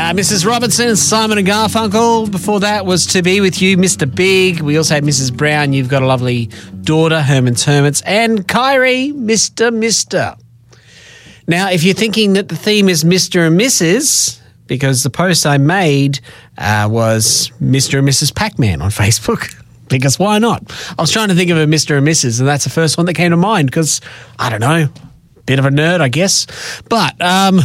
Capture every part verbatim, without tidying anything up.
Uh, Missus Robinson, Simon and Garfunkel. Before that was To Be With You, Mister Big. We also had Missus Brown, You've Got a Lovely Daughter, Herman's Hermits. And Kyrie, Mister Mister. Now, if you're thinking that the theme is Mister and Missus, because the post I made uh, was Mister and Missus Pac-Man on Facebook, because why not? I was trying to think of a Mister and Missus, and that's the first one that came to mind because, I don't know, bit of a nerd, I guess. But um,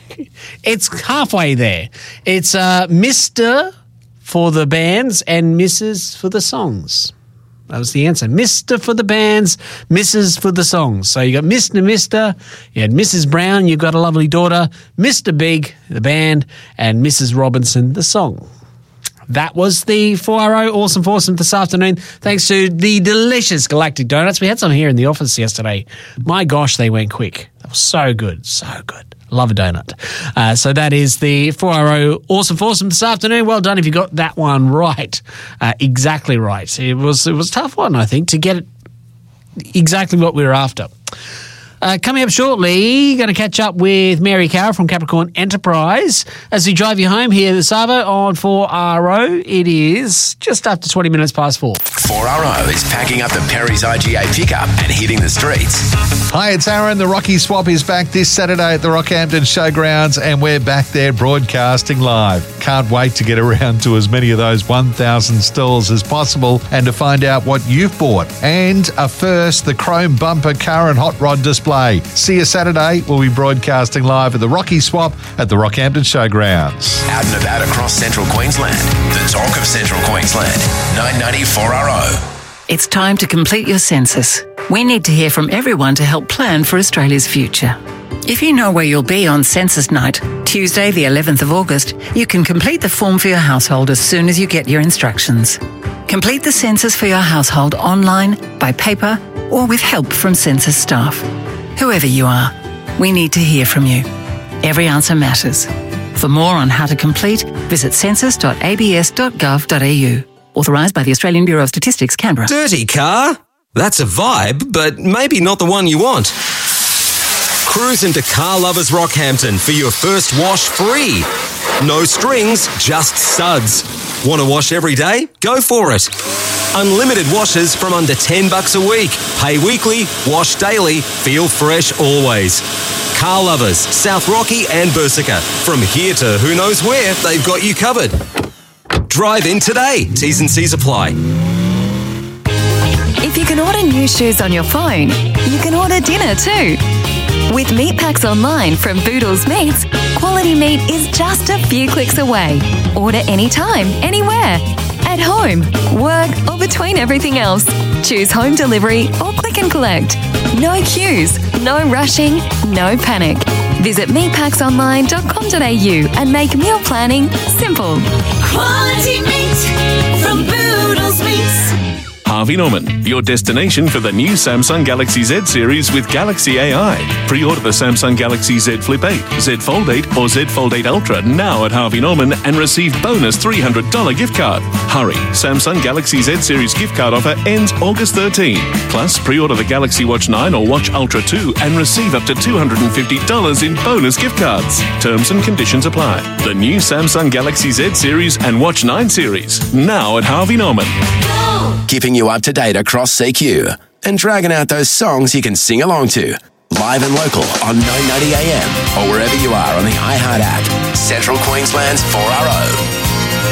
it's halfway there. It's uh, Mister for the bands and Missus for the songs. That was the answer. Mister for the bands, Missus for the songs. So you got Mister Mister, you had Missus Brown, You've Got a Lovely Daughter, Mister Big, the band, and Missus Robinson, the song. That was the four R O Awesome Foursome this afternoon, thanks to the delicious Galactic Donuts. We had some here in the office yesterday. My gosh, they went quick. That was so good, so good. Love a donut. Uh, so that is the four R O Awesome Foursome this afternoon. Well done if you got that one right, uh, exactly right. It was it was a tough one, I think, to get it exactly what we were after. Uh, coming up shortly, going to catch up with Mary Carroll from Capricorn Enterprise as we drive you home here this Savo on four R O. It is just after twenty minutes past four. four R O is packing up the Perry's I G A pickup and hitting the streets. Hi, it's Aaron. The Rocky Swap is back this Saturday at the Rockhampton Showgrounds, and we're back there broadcasting live. Can't wait to get around to as many of those one thousand stalls as possible and to find out what you've bought. And a first, the chrome bumper car and hot rod display. See you Saturday. We'll be broadcasting live at the Rocky Swap at the Rockhampton Showgrounds. Out and about across central Queensland. The talk of central Queensland. nine ninety four R O. It's time to complete your census. We need to hear from everyone to help plan for Australia's future. If you know where you'll be on Census Night, Tuesday the eleventh of August, you can complete the form for your household as soon as you get your instructions. Complete the census for your household online, by paper, or with help from census staff. Whoever you are, we need to hear from you. Every answer matters. For more on how to complete, visit census dot a b s dot gov dot a u. Authorised by the Australian Bureau of Statistics, Canberra. Dirty car? That's a vibe, but maybe not the one you want. Cruise into Car Lovers Rockhampton for your first wash free. No strings, just suds. Want to wash every day? Go for it. Unlimited washes from under ten bucks a week. Pay weekly, wash daily, feel fresh always. Car Lovers, South Rocky and Bursica. From here to who knows where, they've got you covered. Drive in today. T's and C's apply. If you can order new shoes on your phone, you can order dinner too. With meat packs online from Boodles Meats, quality meat is just a few clicks away. Order anytime, anywhere. At home, work, or between everything else. Choose home delivery or click and collect. No queues, no rushing, no panic. Visit meat packs online dot com dot a u and make meal planning simple. Quality meat from Boodles Meats. Harvey Norman, your destination for the new Samsung Galaxy Z series with Galaxy A I. Pre-order the Samsung Galaxy Z Flip eight, Z Fold eight or Z Fold eight Ultra now at Harvey Norman and receive bonus three hundred dollars gift card. Hurry, Samsung Galaxy Z series gift card offer ends August thirteenth. Plus, pre-order the Galaxy Watch nine or Watch Ultra two and receive up to two hundred fifty dollars in bonus gift cards. Terms and conditions apply. The new Samsung Galaxy Z series and Watch nine series now at Harvey Norman. Keeping you up to date across C Q and dragging out those songs you can sing along to. Live and local on nine ninety A M or wherever you are on the iHeart app. Central Queensland's four R O.